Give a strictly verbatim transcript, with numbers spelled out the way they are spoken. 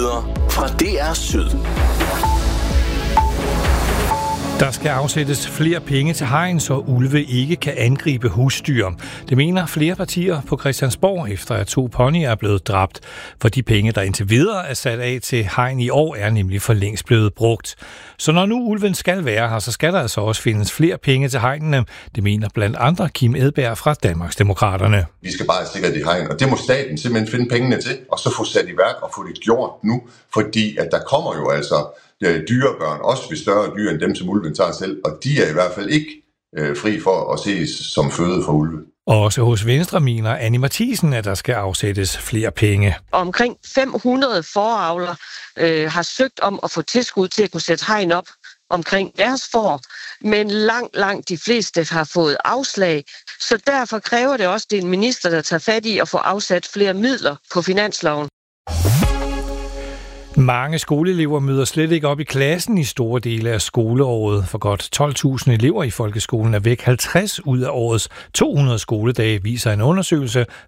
Nyheder fra D R Syd. Der skal afsættes flere penge til hegn, så ulve ikke kan angribe husdyr. Det mener flere partier på Christiansborg, efter at to ponyer er blevet dræbt. For de penge, der indtil videre er sat af til hegn i år, er nemlig for længst blevet brugt. Så når nu ulven skal være her, så skal der altså også findes flere penge til hegnene. Det mener blandt andre Kim Edberg fra Danmarksdemokraterne. Vi skal bare sikre det hegn, og det må staten simpelthen finde pengene til, og så få sat i værk og få det gjort nu. Fordi at der kommer jo altså dyrebørn, også ved større dyr end dem, som ulven tager selv, og de er i hvert fald ikke øh, fri for at ses som føde for ulve. Også hos Venstre mener Annie Matthiesen, at der skal afsættes flere penge. Omkring fem hundrede foravler øh, har søgt om at få tilskud til at kunne sætte hegn op omkring deres får, men langt, langt de fleste har fået afslag. Så derfor kræver det også, at det er en minister, der tager fat i at få afsat flere midler på finansloven. Mange skoleelever møder slet ikke op i klassen i store dele af skoleåret. For godt tolv tusind elever i folkeskolen er væk halvtreds ud af årets to hundrede skoledage, viser en undersøgelse